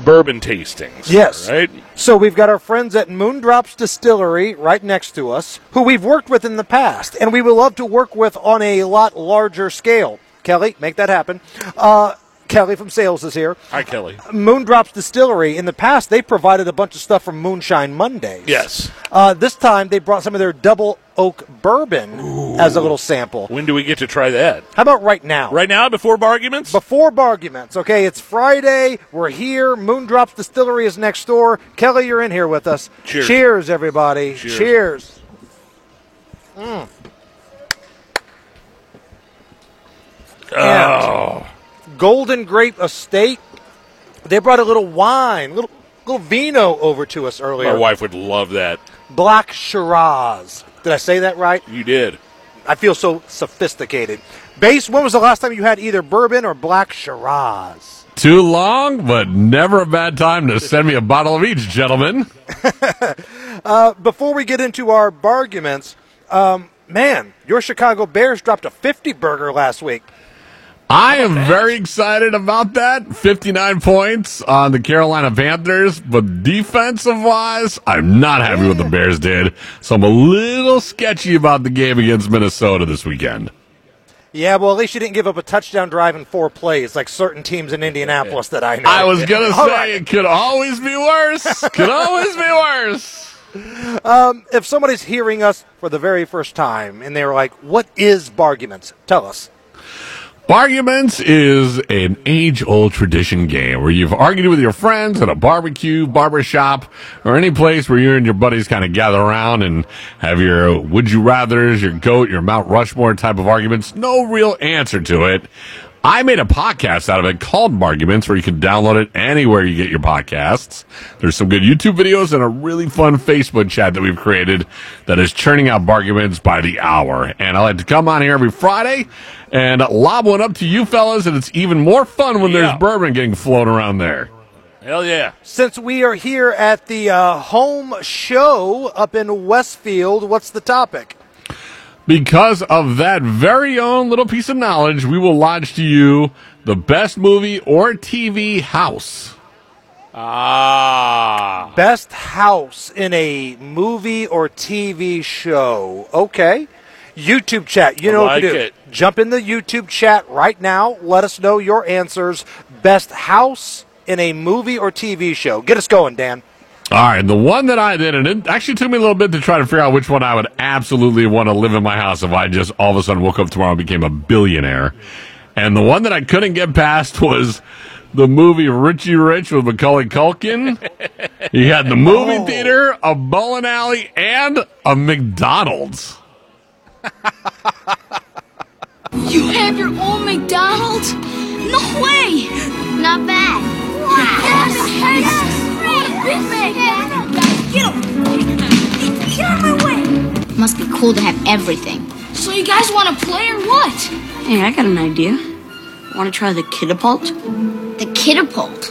bourbon tastings. Yes. Right? So we've got our friends at Moondrops Distillery right next to us, who we've worked with in the past, and we would love to work with on a lot larger scale. Kelly, make that happen. Kelly from sales is here. Hi, Kelly. Moondrops Distillery, in the past, they provided a bunch of stuff from Moonshine Mondays. Yes. This time, they brought some of their double oak bourbon as a little sample. When do we get to try that? How about right now? Right now, before Barguments? Before Barguments, okay? It's Friday. We're here. Moondrops Distillery is next door. Kelly, you're in here with us. Cheers. Cheers, everybody. Cheers. Oh. Golden Grape Estate. They brought a little wine, little vino over to us earlier. My wife would love that. Black Shiraz. Did I say that right? You did. I feel so sophisticated. Base, when was the last time you had either bourbon or Black Shiraz? Too long, but never a bad time to send me a bottle of each, gentlemen. Before we get into our Barguments, man, your Chicago Bears dropped a 50 burger last week. I am very excited about that. 59 points on the Carolina Panthers, but defensive-wise, I'm not happy with what the Bears did, so I'm a little sketchy about the game against Minnesota this weekend. Yeah, well, at least you didn't give up a touchdown drive in 4 plays like certain teams in Indianapolis that I know. I was going to say it could always be worse. Could always be worse. If somebody's hearing us for the very first time and they're like, what is Barguments? Tell us. Barguments is an age-old tradition game where you've argued with your friends at a barbecue, barbershop, or any place where you and your buddies kind of gather around and have your would-you-rathers, your GOAT, your Mount Rushmore type of arguments. No real answer to it. I made a podcast out of it called Barguments, where you can download it anywhere you get your podcasts. There's some good YouTube videos and a really fun Facebook chat that we've created that is churning out Barguments by the hour. And I like to come on here every Friday and lob one up to you fellas, and it's even more fun when there's bourbon getting flown around there. Hell yeah. Since we are here at the home show up in Westfield, what's the topic? Because of that very own little piece of knowledge, we will lodge to you the best movie or TV house. Best house in a movie or TV show. Okay. YouTube chat. You know what to do. it. Jump in the YouTube chat right now. Let us know your answers. Best house in a movie or TV show. Get us going, Dan. All right, the one that I did, and it actually took me a little bit to try to figure out which one I would absolutely want to live in my house if I just all of a sudden woke up tomorrow and became a billionaire. And the one that I couldn't get past was the movie Richie Rich with Macaulay Culkin. He had the movie theater, a bowling alley, and a McDonald's. You have your own McDonald's? No way! Not bad. Yes! Big Mac! Get him! Get out of my way! Must be cool to have everything. So you guys want to play or what? Hey, I got an idea. Want to try the Kitapult? The Kitapult.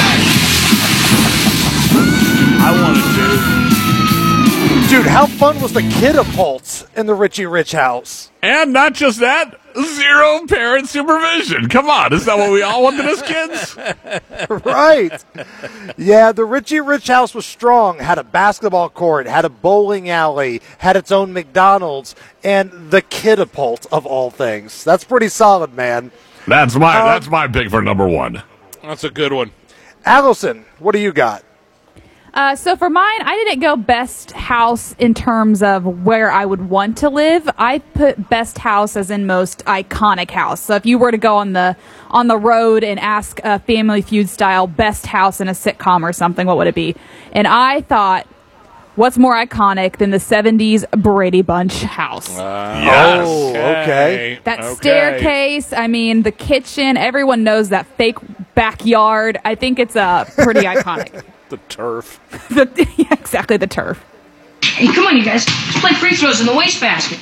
I want to Dude, how fun was the Kitapults in the Richie Rich house? And not just that, zero parent supervision. Come on, is that what we all wanted as kids? Right. Yeah, the Richie Rich house was strong. Had a basketball court, had a bowling alley, had its own McDonald's, and the Kitapult of all things. That's pretty solid, man. That's my pick for number one. That's a good one. Allison, what do you got? So for mine, I didn't go best house in terms of where I would want to live. I put best house as in most iconic house. So if you were to go on the road and ask a Family Feud style best house in a sitcom or something, what would it be? And I thought, what's more iconic than the 70s Brady Bunch house? Yes. Oh, okay. That staircase, I mean, the kitchen, everyone knows that fake backyard. I think it's pretty iconic. The turf. Yeah, exactly, the turf. Hey, come on, you guys. Let's play free throws in the wastebasket.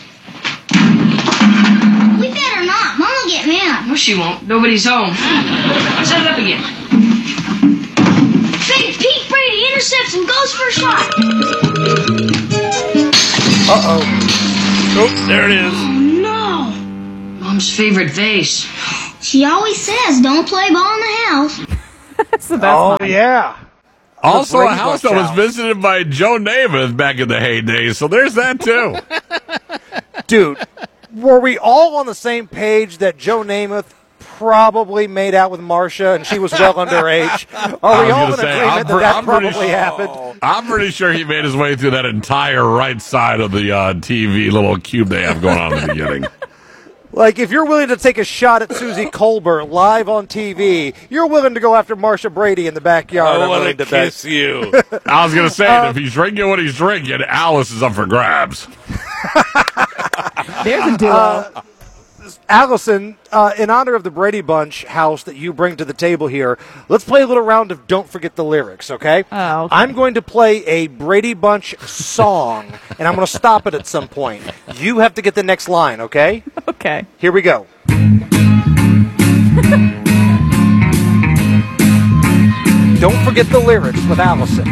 We better not. Mom will get mad. No, she won't. Nobody's home. Set it up again. Big Pete Brady intercepts and goes for a shot. Oh, there it is. Oh, no. Mom's favorite vase. She always says don't play ball in the house. That's the best Oh, line. yeah. Also, a Brady house Bunch that was house. visited by Joe Namath back in the heyday. So there's that, too. Dude, were we all on the same page that Joe Namath probably made out with Marcia and she was well underage? Are we all in agreement that probably happened? I'm pretty sure he made his way through that entire right side of the TV little cube they have going on in the beginning. Like, if you're willing to take a shot at Susie Colbert live on TV, you're willing to go after Marcia Brady in the backyard. I I'm want willing to to bet. kiss you. I was going to say, if he's drinking what he's drinking, Alice is up for grabs. There's a duo. Allison, in honor of the Brady Bunch house that you bring to the table here, let's play a little round of Don't Forget the Lyrics, okay? Oh, okay. I'm going to play a Brady Bunch song, and I'm going to stop it at some point. You have to get the next line, okay? Okay. Here we go. Don't forget the lyrics with Allison.